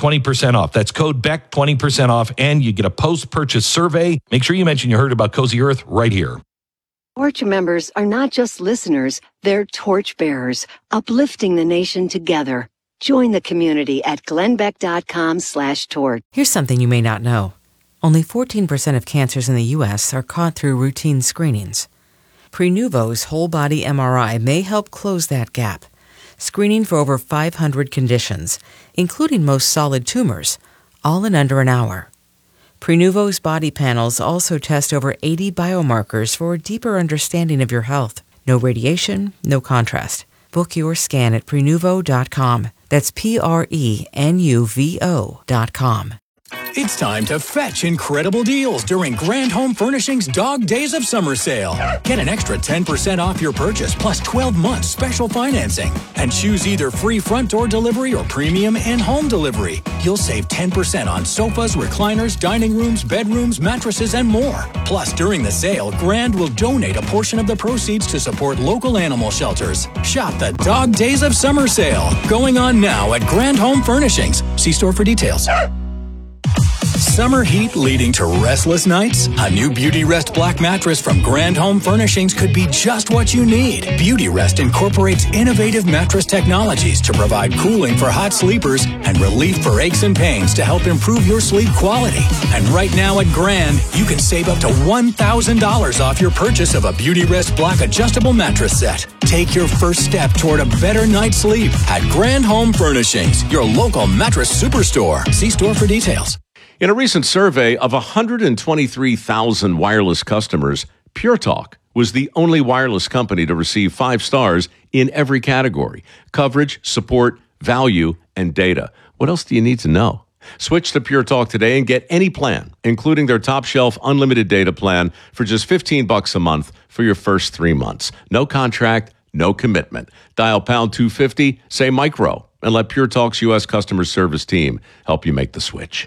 20% off. That's code BECK, 20% off, and you get a post-purchase survey. Make sure you mention you heard about Cozy Earth right here. Torch members are not just listeners, they're torch bearers, uplifting the nation together. Join the community at glennbeck.com/torch. Here's something you may not know. Only 14% of cancers in the U.S. are caught through routine screenings. Prenuvo's whole-body MRI may help close that gap, screening for over 500 conditions, including most solid tumors, all in under an hour. Prenuvo's body panels also test over 80 biomarkers for a deeper understanding of your health. No radiation, no contrast. Book your scan at Prenuvo.com. That's Prenuvo.com. It's time to fetch incredible deals during Grand Home Furnishings Dog Days of Summer Sale. Get an extra 10% off your purchase plus 12 months special financing. And choose either free front door delivery or premium in-home delivery. You'll save 10% on sofas, recliners, dining rooms, bedrooms, mattresses, and more. Plus, during the sale, Grand will donate a portion of the proceeds to support local animal shelters. Shop the Dog Days of Summer Sale. Going on now at Grand Home Furnishings. See store for details. Summer heat leading to restless nights? A new Beauty Rest Black mattress from Grand Home Furnishings could be just what you need. Beauty Rest incorporates innovative mattress technologies to provide cooling for hot sleepers and relief for aches and pains to help improve your sleep quality. And right now at Grand, you can save up to $1,000 off your purchase of a Beauty Rest Black adjustable mattress set. Take your first step toward a better night's sleep at Grand Home Furnishings, your local mattress superstore. See store for details. In a recent survey of 123,000 wireless customers, Pure Talk was the only wireless company to receive 5 stars in every category: coverage, support, value, and data. What else do you need to know? Switch to Pure Talk today and get any plan, including their top shelf unlimited data plan for just $15 a month for your first 3 months. No contract, no commitment. Dial pound 250, say micro, and let Pure Talk's U.S. customer service team help you make the switch.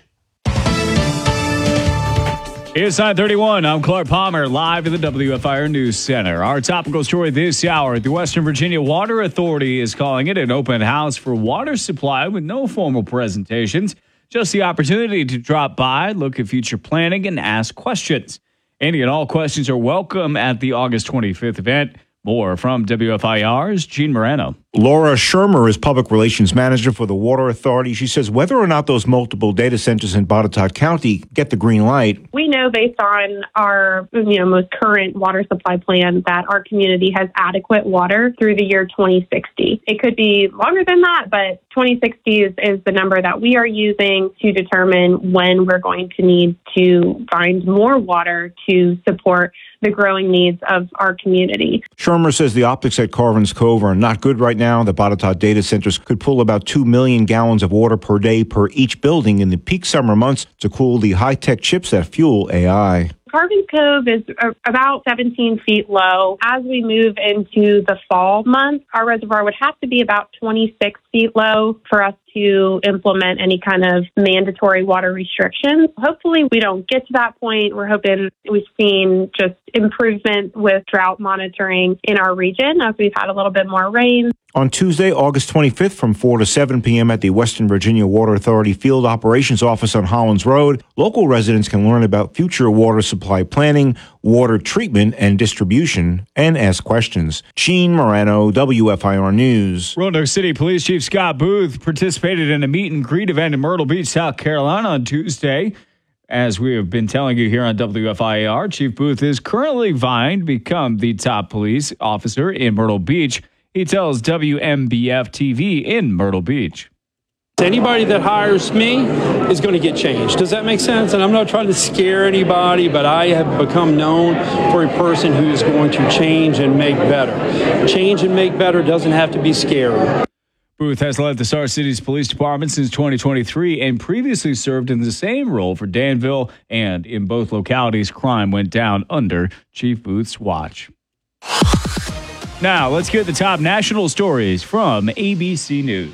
It's 9:31. I'm Clark Palmer, live at the WFIR News Center. Our topical story this hour: the Western Virginia Water Authority is calling it an open house for water supply with no formal presentations, just the opportunity to drop by, look at future planning, and ask questions. Any and all questions are welcome at the August 25th event. More from WFIR's Gene Morano. Laura Shermer is Public Relations Manager for the Water Authority. She says whether or not those multiple data centers in Botetourt County get the green light. We know based on our most current water supply plan that our community has adequate water through the year 2060. It could be longer than that, but 2060 is the number that we are using to determine when we're going to need to find more water to support the growing needs of our community. Shermer says the optics at Carvin's Cove are not good right now. The Botetourt data centers could pull about 2 million gallons of water per day per each building in the peak summer months to cool the high-tech chips that fuel AI. Carvin's Cove is about 17 feet low. As we move into the fall months, our reservoir would have to be about 26 feet low for us to implement any kind of mandatory water restrictions. Hopefully we don't get to that point. We're hoping we've seen just improvement with drought monitoring in our region as we've had a little bit more rain. On Tuesday, August 25th from 4 to 7 p.m. at the Western Virginia Water Authority Field Operations Office on Hollins Road, local residents can learn about future water supply planning, water treatment and distribution, and ask questions. Gene Morano, WFIR News. Roanoke City Police Chief Scott Booth participated in a meet and greet event in Myrtle Beach, South Carolina on Tuesday. As we have been telling you here on WFIR, Chief Booth is currently vying to become the top police officer in Myrtle Beach. He tells WMBF TV in Myrtle Beach. Anybody that hires me is going to get changed. Does that make sense? And I'm not trying to scare anybody, but I have become known for a person who is going to change and make better. Change and make better doesn't have to be scary. Booth has led the Star Cities Police Department since 2023 and previously served in the same role for Danville, and in both localities, crime went down under Chief Booth's watch. Now, let's get the top national stories from ABC News.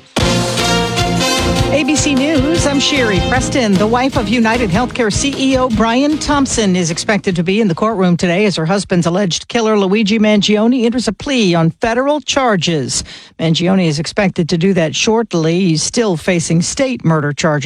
ABC News, I'm Sherry Preston. The wife of United Healthcare CEO Brian Thompson is expected to be in the courtroom today as her husband's alleged killer, Luigi Mangione, enters a plea on federal charges. Mangione is expected to do that shortly. He's still facing state murder charges.